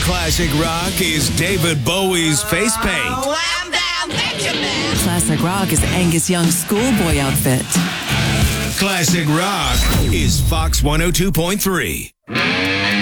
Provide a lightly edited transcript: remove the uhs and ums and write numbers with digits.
Classic rock is David Bowie's face paint. I'm down, Benjamin. Classic rock is Angus Young's schoolboy outfit. Classic rock is Fox 102.3.